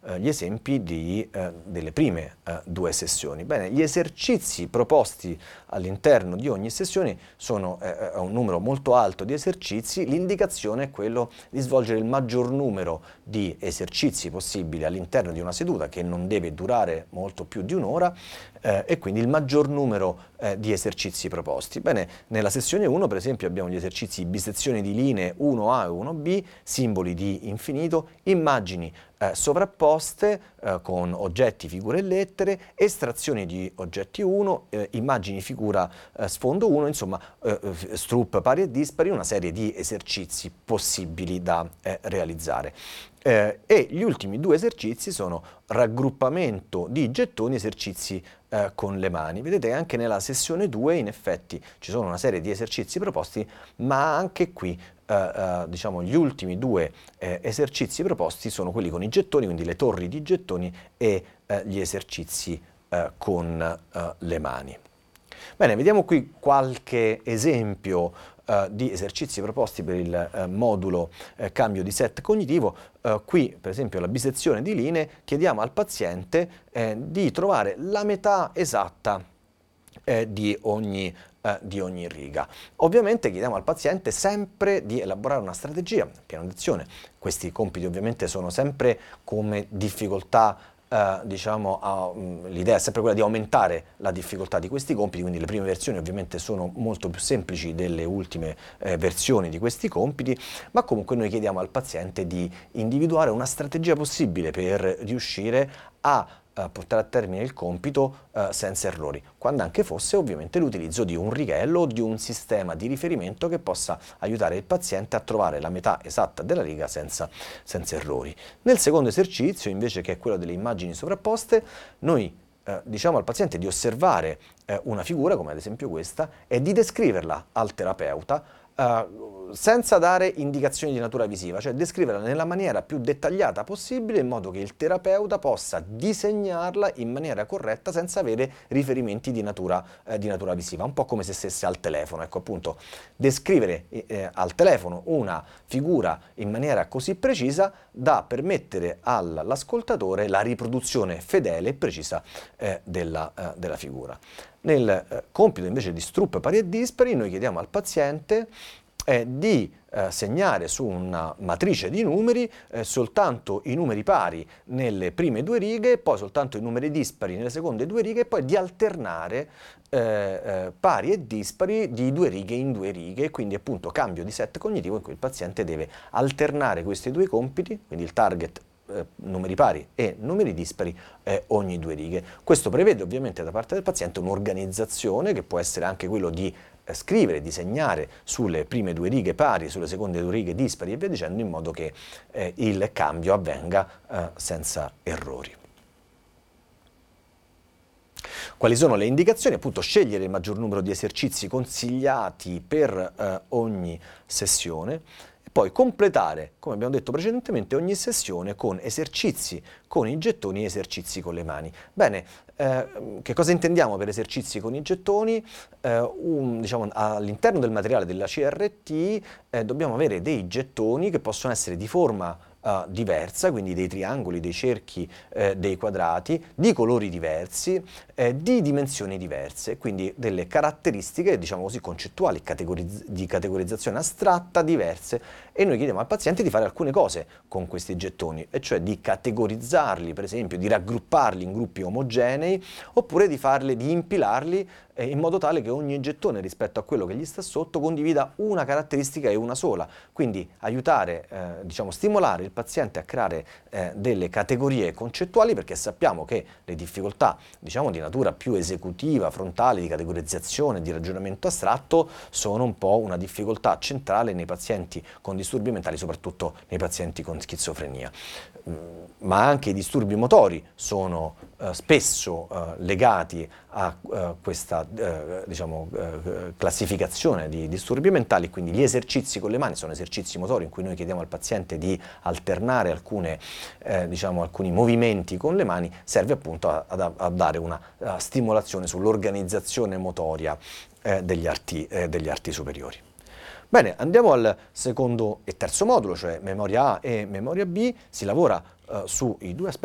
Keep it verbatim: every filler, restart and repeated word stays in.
eh, gli esempi di, eh, delle prime eh, due sessioni. Bene, gli esercizi proposti all'interno di ogni sessione sono eh, un numero molto alto di esercizi. L'indicazione è quello di svolgere il maggior numero di esercizi possibili all'interno di una seduta, che non deve durare molto più di un'ora, eh, e quindi il maggior numero eh, di esercizi proposti. Bene, nella sessione uno, per esempio, abbiamo gli esercizi bisezione di linee uno A e uno B, simboli di infinito, immagini eh, sovrapposte eh, con oggetti, figure e lettere, estrazioni di oggetti uno, eh, immagini, figura, eh, sfondo uno, insomma eh, strup pari e dispari, una serie di esercizi possibili da eh, realizzare. Eh, e gli ultimi due esercizi sono raggruppamento di gettoni, esercizi eh, con le mani. Vedete, anche nella sessione due in effetti ci sono una serie di esercizi proposti, ma anche qui eh, eh, diciamo gli ultimi due eh, esercizi proposti sono quelli con i gettoni, quindi le torri di gettoni, e eh, gli esercizi eh, con eh, le mani. Bene, vediamo qui qualche esempio Uh, di esercizi proposti per il uh, modulo uh, cambio di set cognitivo. Uh, qui, per esempio, la bisezione di linee, chiediamo al paziente eh, di trovare la metà esatta eh, di, ogni, uh, di ogni riga. Ovviamente chiediamo al paziente sempre di elaborare una strategia, piano d'azione. Questi compiti ovviamente sono sempre come difficoltà. Uh, diciamo, uh, l'idea è sempre quella di aumentare la difficoltà di questi compiti, quindi le prime versioni ovviamente sono molto più semplici delle ultime eh, versioni di questi compiti, ma comunque noi chiediamo al paziente di individuare una strategia possibile per riuscire a Uh, portare a termine il compito uh, senza errori, quando anche fosse ovviamente l'utilizzo di un righello o di un sistema di riferimento che possa aiutare il paziente a trovare la metà esatta della riga senza, senza errori. Nel secondo esercizio, invece, che è quello delle immagini sovrapposte, noi uh, diciamo al paziente di osservare uh, una figura, come ad esempio questa, e di descriverla al terapeuta Uh, senza dare indicazioni di natura visiva, cioè descriverla nella maniera più dettagliata possibile, in modo che il terapeuta possa disegnarla in maniera corretta senza avere riferimenti di natura, eh, di natura visiva, un po' come se stesse al telefono. Ecco, appunto, descrivere eh, al telefono una figura in maniera così precisa da permettere all'ascoltatore la riproduzione fedele e precisa eh, della, eh, della figura. Nel eh, compito invece di strup pari e dispari, noi chiediamo al paziente eh, di eh, segnare su una matrice di numeri eh, soltanto i numeri pari nelle prime due righe, poi soltanto i numeri dispari nelle seconde due righe, e poi di alternare eh, eh, pari e dispari di due righe in due righe, quindi appunto cambio di set cognitivo in cui il paziente deve alternare questi due compiti, quindi il target Eh, numeri pari e numeri dispari eh, ogni due righe. Questo prevede ovviamente da parte del paziente un'organizzazione che può essere anche quello di eh, scrivere, disegnare sulle prime due righe pari, sulle seconde due righe dispari e via dicendo, in modo che eh, il cambio avvenga eh, senza errori. Quali sono le indicazioni? Appunto, scegliere il maggior numero di esercizi consigliati per eh, ogni sessione. Poi completare, come abbiamo detto precedentemente, ogni sessione con esercizi con i gettoni e esercizi con le mani. Bene, eh, che cosa intendiamo per esercizi con i gettoni? Eh, un, diciamo, all'interno del materiale della C R T eh, dobbiamo avere dei gettoni che possono essere di forma Uh, diversa, quindi dei triangoli, dei cerchi, eh, dei quadrati, di colori diversi, eh, di dimensioni diverse, quindi delle caratteristiche, diciamo così, concettuali, categoriz- di categorizzazione astratta diverse, e noi chiediamo al paziente di fare alcune cose con questi gettoni, e cioè di categorizzarli, per esempio, di raggrupparli in gruppi omogenei, oppure di farli, di impilarli eh, in modo tale che ogni gettone rispetto a quello che gli sta sotto condivida una caratteristica e una sola, quindi aiutare, eh, diciamo, stimolare il paziente a creare eh, delle categorie concettuali, perché sappiamo che le difficoltà, diciamo, di natura più esecutiva, frontale, di categorizzazione, di ragionamento astratto, sono un po' una difficoltà centrale nei pazienti con disturbi mentali, soprattutto nei pazienti con schizofrenia. Ma anche i disturbi motori sono eh, spesso eh, legati a eh, questa eh, diciamo, eh, classificazione di disturbi mentali, quindi gli esercizi con le mani sono esercizi motori in cui noi chiediamo al paziente di alternare alcune, eh, diciamo, alcuni movimenti con le mani, serve appunto a, a, a dare una a stimolazione sull'organizzazione motoria eh, degli arti, eh, degli arti superiori. Bene, andiamo al secondo e terzo modulo, cioè memoria A e memoria B. Si lavora eh, sui due aspetti